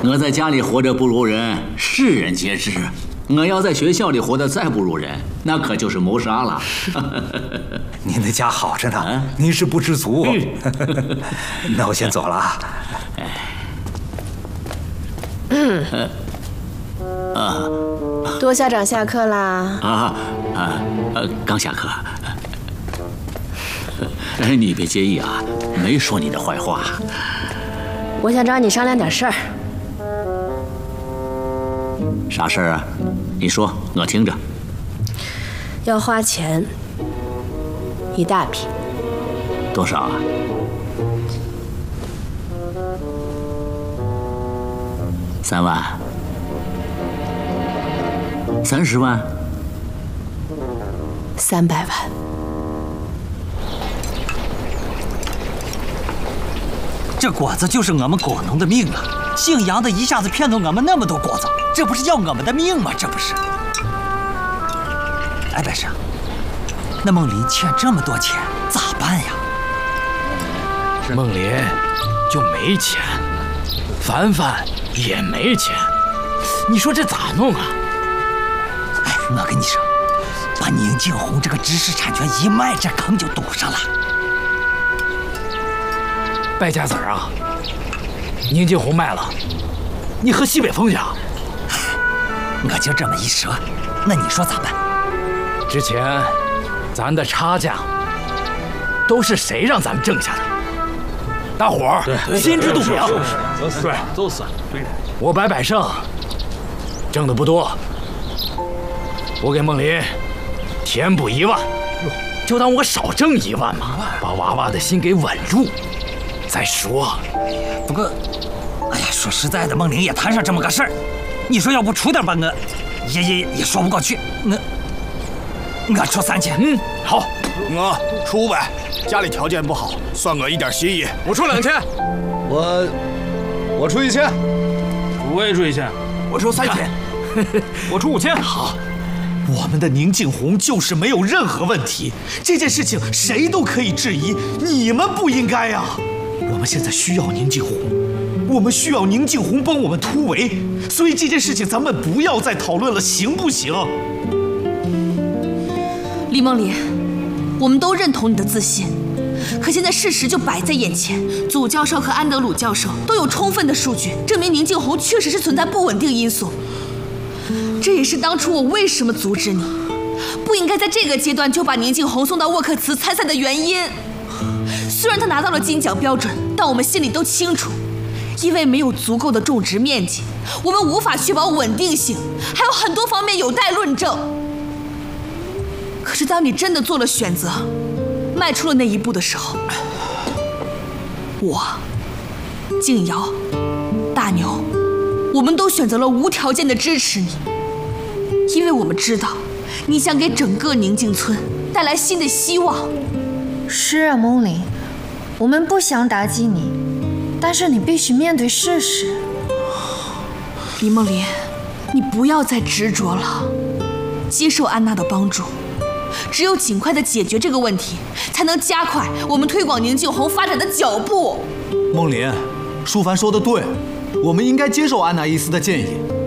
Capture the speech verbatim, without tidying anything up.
我在家里活着不如人，世人皆知。我要在学校里活得再不如人，那可就是谋杀了。 您的家好着呢，啊、您是不知足。那我先走了啊。 嗯。啊。多校长下课啦。 啊啊呃，刚下课。哎，你别介意啊，没说你的坏话。 我想找你商量点事儿。 啥事儿啊？你说，我听着。 要花钱，一大笔。 多少啊？三万？三十万？ 三百万。 这果子就是我们果农的命啊！姓杨的一下子骗走我们那么多果子，这不是要我们的命吗？这不是。哎，白生，那梦林欠这么多钱咋办呀？ 梦林就没钱，凡凡也没钱，你说这咋弄啊？ 哎，我跟你说，把宁静红这个知识产权一卖，这坑就堵上了。 败家子儿啊！宁静红卖了，你喝西北风去啊？ 我就这么一说，那你说咋办？ 之前咱的差价都是谁让咱们挣下的？大伙儿心知肚明。 对，就是，对的。 我白百胜挣的不多，我给梦林填补一万，就当我少挣一万嘛，把娃娃的心给稳住。再说， 不过，哎呀，说实在的，梦玲也摊上这么个事儿，你说要不出点吧，我也也也说不过去。我我出三千， 嗯，好， 我出五百，家里条件不好，算我一点心意。 我出两千， 我我出一千， 我也出一千， 我出三千， 我出五千。 好，我们的宁静红就是没有任何问题，这件事情谁都可以质疑，你们不应该呀。我们现在需要宁静红，我们需要宁静红帮我们突围，所以这件事情咱们不要再讨论了，行不行？ 李梦林，我们都认同你的自信，可现在事实就摆在眼前，祖教授和安德鲁教授都有充分的数据证明宁静红确实是存在不稳定因素。这也是当初我为什么阻止你，不应该在这个阶段就把宁静红送到沃克茨参赛的原因。虽然他拿到了金奖标准，但我们心里都清楚，因为没有足够的种植面积，我们无法确保稳定性，还有很多方面有待论证。可是当你真的做了选择，迈出了那一步的时候，我、静瑶、大牛，我们都选择了无条件的支持你，因为我们知道，你想给整个宁静村带来新的希望。 是啊，梦玲，我们不想打击你，但是你必须面对事实。 李梦林，你不要再执着了，接受安娜的帮助。只有尽快的解决这个问题，才能加快我们推广宁静红发展的脚步。 梦林，舒凡说的对，我们应该接受安娜伊斯的建议，